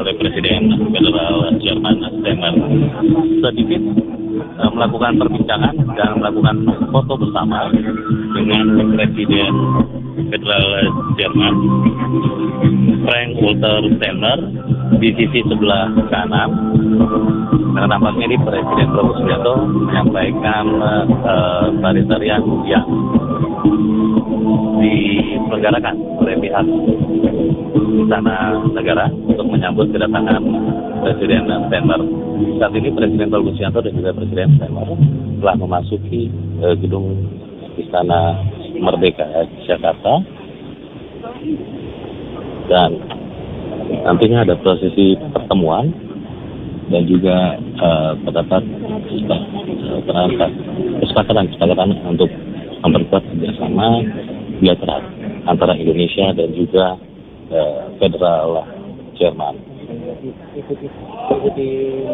oleh Presiden Federal Jerman Steinmeier sedikit melakukan perbincangan dan melakukan foto bersama dengan Presiden Federal Jerman Frank-Walter Steinmeier di sisi sebelah kanan. Karena nampaknya ini Presiden Prabowo Subianto menyampaikan tarian yang diselenggarakan oleh pihak Istana Negara untuk menyambut kedatangan Presiden Steinmeier. Saat ini Presiden Prabowo Subianto dan juga Presiden Steinmeier telah memasuki gedung Istana Merdeka Jakarta, dan nantinya ada prosesi pertemuan dan juga terdapat kesepakatan untuk memperkuat kerjasama bilateral antara Indonesia dan juga Federal Jerman.